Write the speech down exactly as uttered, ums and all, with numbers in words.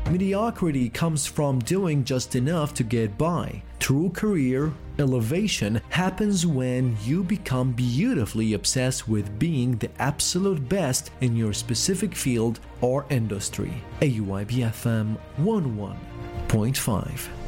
Mediocrity comes from doing just enough to get by. True career elevation happens when you become beautifully obsessed with being the absolute best in your specific field or industry. A U I B F M one oh one point five